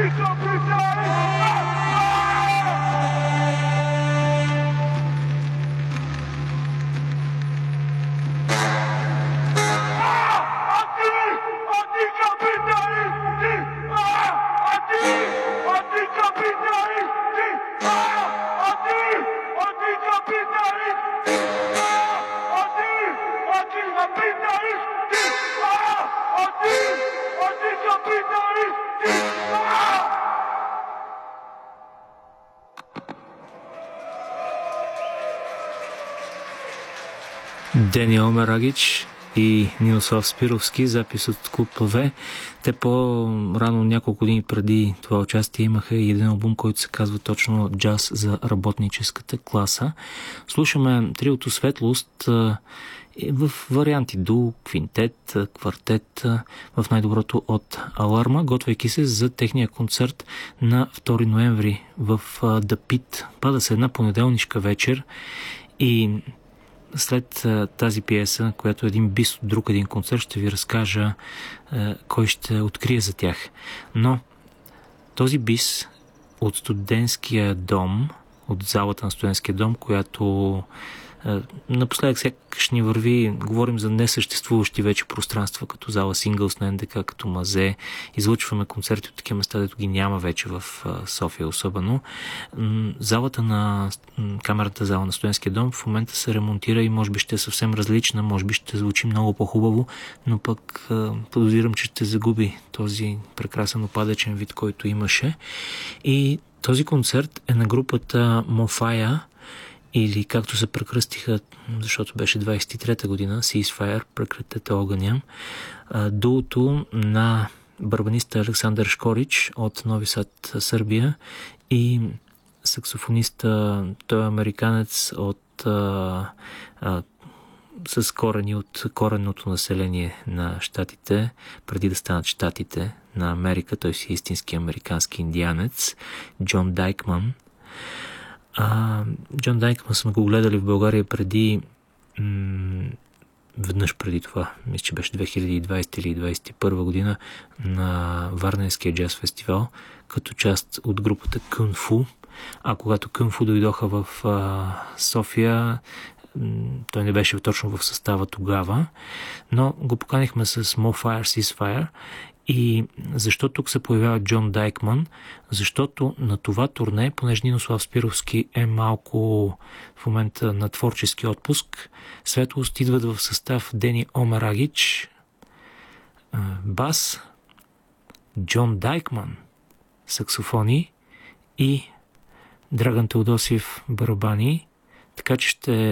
Дени Омерагич и Нилослав Спировски, запис от Клуб ПВ. Те по-рано, няколко години преди това участие, имаха и един албум, който се казва точно Джаз за работническата класа. Слушаме триото Светлост в варианти дуо, квинтет, квартет, в най-доброто от Аларма, готвейки се за техния концерт на 2 ноември в The Pit. Пада се една понеделнишка вечер и след тази пиеса, която е един бис от друг един концерт, ще ви разкажа кой ще открие за тях. Но този бис от студентския дом, от залата на студентския дом, която напоследък сякаш ни върви, говорим за несъществуващи вече пространства, като зала Синглс на НДК, като Мазе. Излъчваме концерти от такива места, дето ги няма вече в София особено. Залата на камерата, зала на студентския дом в момента се ремонтира и може би ще е съвсем различна, може би ще звучи много по-хубаво, но пък подозирам, че ще загуби този прекрасен опадъчен вид, който имаше. И този концерт е на групата Мофая, или както се прекръстиха, защото беше 23-та година, Ceasefire, прекратете огъня, дуото на барабаниста Александър Шкорич от Нови Сад, Сърбия, и саксофониста, той е американец с корени от коренното население на щатите, преди да станат щатите на Америка. Той си е истински американски индианец, Джон Дайкман. Джон Дайкман сме го гледали в България веднъж преди това, мисля, че беше 2020 или 2021 година, на Варненския джаз фестивал, като част от групата Кунфу. А когато Кунфу дойдоха в София, той не беше точно в състава тогава, но го поканихме с More Fire, Ceasefire. И защо тук се появява Джон Дайкман? Защото на това турне, понеже Нилослав Спировски е малко в момента на творчески отпуск, Светлост идват в състав Дени Омерагич, бас, Джон Дайкман, саксофони и Драган Теодосиев, барабани. Така че ще